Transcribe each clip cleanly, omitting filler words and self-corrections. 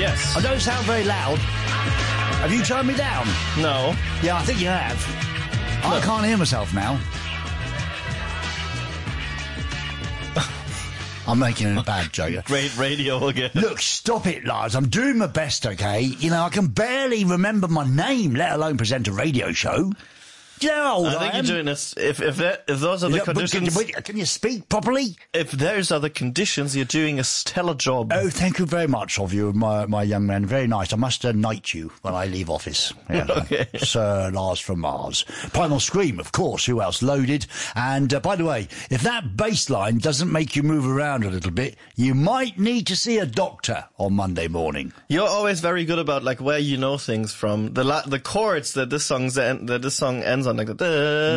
Yes. I don't sound very loud. Have you turned me down? No. Yeah, I think you have. I can't hear myself now. I'm making a bad joke. Great radio again. Look, stop it, Lars. I'm doing my best, okay? You know, I can barely remember my name, let alone present a radio show. Do you know how old I think am? you're doing this. If those are the conditions, can you speak properly? If those are the conditions, you're doing a stellar job. Oh, thank you very much of you, my young man. Very nice. I must knight you when I leave office. Yeah, okay. Sir Lars from Mars. Primal Scream, of course. Who else? Loaded. And by the way, if that bass line doesn't make you move around a little bit, you might need to see a doctor on Monday morning. You're always very good about like where you know things from. The chords that this song ends on, like the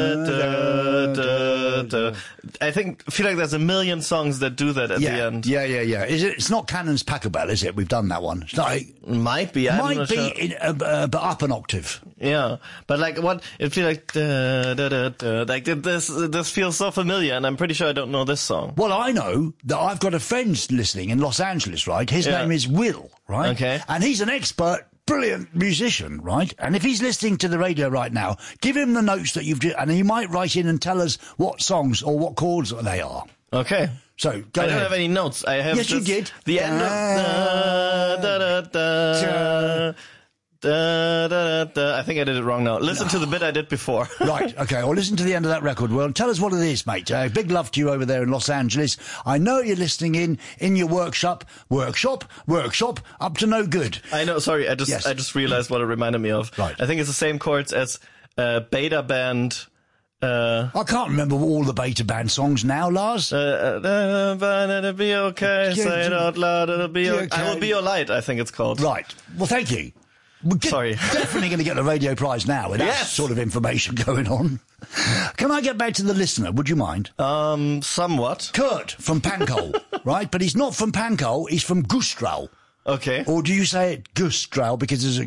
I feel like there's a million songs that do that at the end. Yeah. It's not Cannon's Pachelbel, is it? We've done that one. It's not, might be. Might be, but up an octave. Yeah, but like what it feels like. Like this feels so familiar, and I'm pretty sure I don't know this song. Well, I know that I've got a friend listening in Los Angeles, right? His name is Will, right? Okay, and he's an expert. Brilliant musician, right? And if he's listening to the radio right now, give him the notes that and he might write in and tell us what songs or what chords they are. Okay. So, go ahead. I don't have any notes. I have Yes, you did. The end of I think I did it wrong now. Listen to the bit I did before. Right, okay. Well, listen to the end of that record. Well, tell us what it is, mate. Big love to you over there in Los Angeles. I know you're listening in your workshop, up to no good. I know, sorry, I just realized what it reminded me of. Right. I think it's the same chords as Beta Band. I can't remember all the Beta Band songs now, Lars. It'll be okay, say it out loud, it'll be okay. I Will Be Your Light, I think it's called. Right. Well, thank you. Sorry. Definitely going to get the radio prize now with that sort of information going on. Can I get back to the listener? Would you mind? Somewhat. Kurt from Pankol, right? But he's not from Pankol, he's from Gustral. Okay. Or do you say it Gustral because there's a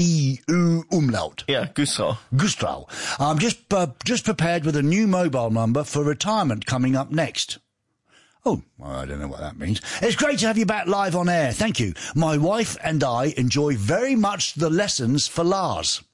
G-U umlaut? Yeah, Gustral. Gustral. I'm just prepared with a new mobile number for retirement coming up next. Oh, well, I don't know what that means. It's great to have you back live on air. Thank you. My wife and I enjoy very much the lessons for Lars.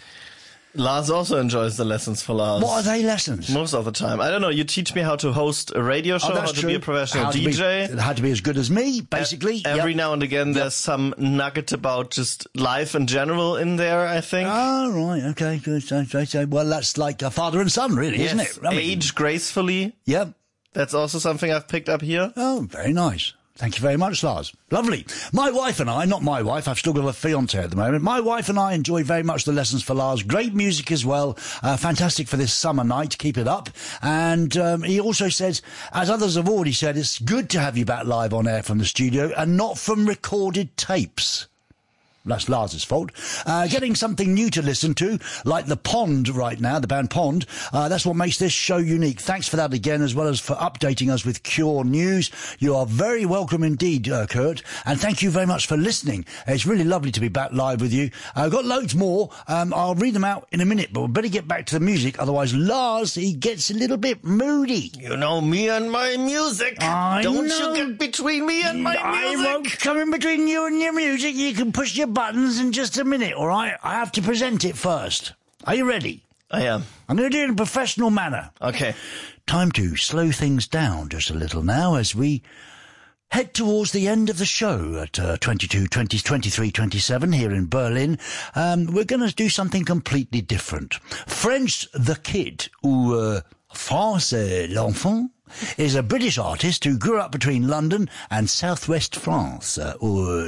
Lars also enjoys the lessons for Lars. What are they lessons? Most of the time. I don't know. You teach me how to host a radio show, how to be a professional DJ. How to be as good as me, basically. Every now and again, there's some nugget about just life in general in there, I think. Oh, right. Okay, good. So, well, that's like a father and son, really, isn't it? Age gracefully. Yep. That's also something I've picked up here. Oh, very nice. Thank you very much, Lars. Lovely. My wife and I, not my wife, I've still got a fiancé at the moment. My wife and I enjoy very much the lessons for Lars. Great music as well. Fantastic for this summer night. Keep it up. And he also says, as others have already said, it's good to have you back live on air from the studio and not from recorded tapes. That's Lars's fault. Getting something new to listen to, like The Pond right now, the band Pond. That's what makes this show unique. Thanks for that again, as well as for updating us with Cure News. You are very welcome indeed, Kurt. And thank you very much for listening. It's really lovely to be back live with you. I've got loads more. I'll read them out in a minute, but we'd better get back to the music. Otherwise, Lars, he gets a little bit moody. You know me and my music. Don't you get between me and my music. I won't come in between you and your music. You can push your buttons in just a minute, all right? I have to present it first. Are you ready? I am. I'm going to do it in a professional manner. Okay. Time to slow things down just a little now as we head towards the end of the show at 22, 20, 23, 27 here in Berlin. We're going to do something completely different. French the Kid, or France l'Enfant, is a British artist who grew up between London and southwest France, or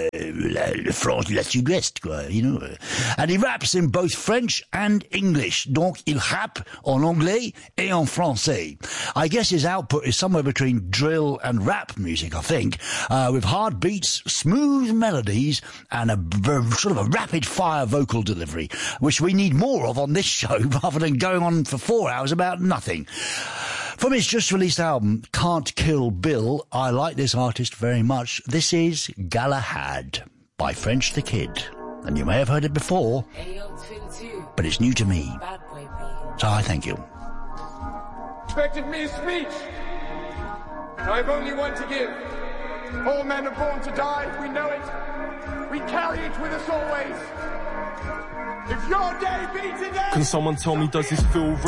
France, la sud-ouest, quoi, you know. And he raps in both French and English. Donc, il rappe en anglais et en français. I guess his output is somewhere between drill and rap music, I think, with hard beats, smooth melodies, and a sort of a rapid-fire vocal delivery, which we need more of on this show rather than going on for 4 hours about nothing. From his just-released album, Can't Kill Bill, I like this artist very much. This is Galahad by French the Kid. And you may have heard it before, but it's new to me. So I thank you. Expected me a speech. I've only one to give. All men are born to die, we know it. We carry it with us always. If your day be today... Can someone tell me, does this feel real?